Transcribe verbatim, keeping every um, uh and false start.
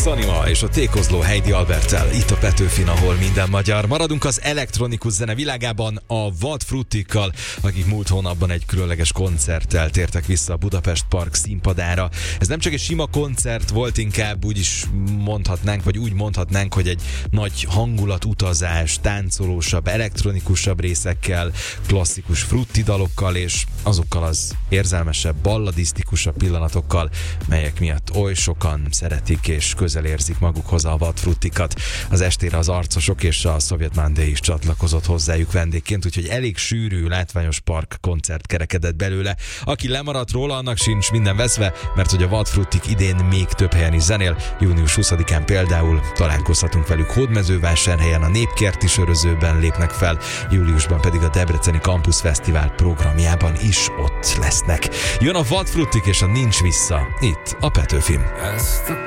Anima és a tékozló Heidi Alberttel itt a Petőfin, ahol minden magyar. Maradunk az elektronikus zene világában a Vadfruttikkal, akik múlt hónapban egy különleges koncerttel tértek vissza a Budapest Park színpadára. Ez nem csak egy sima koncert volt, inkább úgy is mondhatnánk, vagy úgy mondhatnánk, hogy egy nagy hangulatutazás, táncolósabb, elektronikusabb részekkel, klasszikus frutti dalokkal és azokkal az érzelmesebb, balladisztikusabb pillanatokkal, melyek miatt oly sokan szeretik és közel érzik magukhoz a Vadfruttikat. Az estére az Arcosok és a Soviet Monday is csatlakozott hozzájuk vendégként, úgyhogy elég sűrű, látványos park koncert kerekedett belőle. Aki lemaradt róla, annak sincs minden veszve, mert hogy a Vadfruttik idén még több helyen is zenél. június huszadikán például találkozhatunk velük Hódmezővásárhelyen, a Népkerti sörözőben lépnek fel, júliusban pedig a Debreceni Campus Fesztivál programjában is ott lesznek. Jön a Vadfruttik és a Nincs vissza, itt a Petőfin.